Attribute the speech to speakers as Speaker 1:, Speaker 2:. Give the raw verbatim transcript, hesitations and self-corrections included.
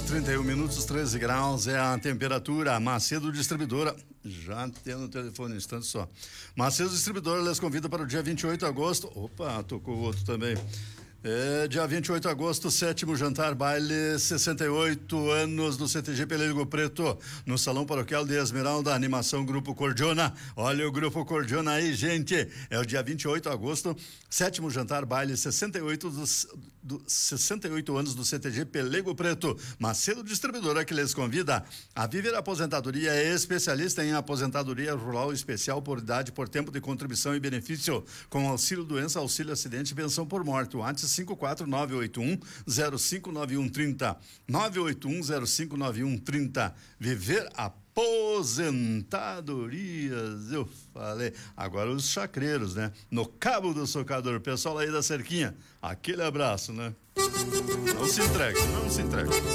Speaker 1: hora trinta e um minutos, treze graus é a temperatura. Macedo Distribuidora, já tendo o telefone um instante só. Macedo Distribuidora les convida para o dia vinte e oito de agosto. Opa, tocou o outro também. É, dia vinte e oito de agosto, sétimo jantar, baile, sessenta e oito anos do C T G Pelego Preto, no Salão Paroquial de Esmeralda, animação Grupo Cordiona. Olha o Grupo Cordiona aí, gente. É o dia vinte e oito de agosto, sétimo jantar, baile, sessenta e oito dos, do, sessenta e oito anos do C T G Pelego Preto. Macedo Distribuidora que les convida. A Viver Aposentadoria é especialista em aposentadoria rural especial por idade, por tempo de contribuição e benefício, com auxílio doença, auxílio acidente e pensão por morte. O antes cinco quatro nove oito um zero cinco nove um três zero nove oito um zero cinco nove um três zero. Viver Aposentadorias, eu falei. Agora os chacreiros, né? No Cabo do Socador, pessoal aí da cerquinha, aquele abraço, né? Não se entrega, não se entrega.